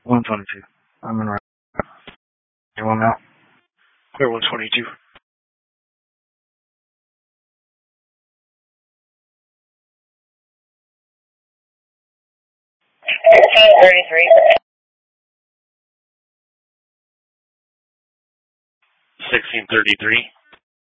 122. I'm in right. You want now? Clear 122. 1533. 1633.